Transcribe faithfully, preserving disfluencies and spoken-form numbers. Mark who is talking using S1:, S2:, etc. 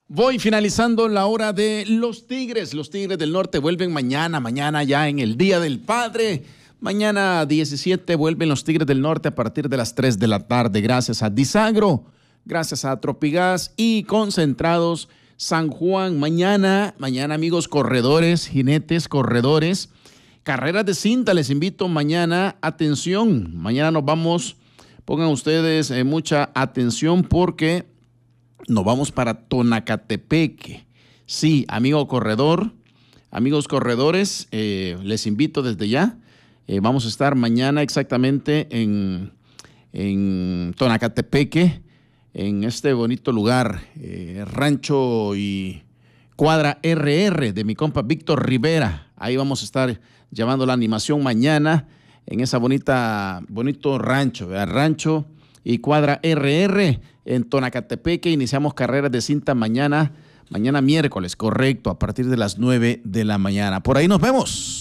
S1: Voy finalizando la hora de los Tigres. Los Tigres del Norte vuelven mañana, mañana ya en el Día del Padre. Mañana diecisiete vuelven los Tigres del Norte a partir de las tres de la tarde. Gracias a Disagro, gracias a Tropigas y Concentrados San Juan. Mañana, mañana amigos corredores, jinetes, corredores, carreras de cinta. Les invito mañana, atención. Mañana nos vamos, pongan ustedes eh, mucha atención porque nos vamos para Tonacatepeque. Sí, amigo corredor, amigos corredores, eh, les invito desde ya. Eh, vamos a estar mañana exactamente en, en Tonacatepeque, en este bonito lugar, eh, Rancho y Cuadra R R de mi compa Víctor Rivera. Ahí vamos a estar llevando la animación mañana en esa bonita, bonito rancho, ¿verdad? Rancho y Cuadra R R en Tonacatepeque. Iniciamos carreras de cinta mañana, mañana miércoles, correcto, a partir de las nueve de la mañana. Por ahí nos vemos.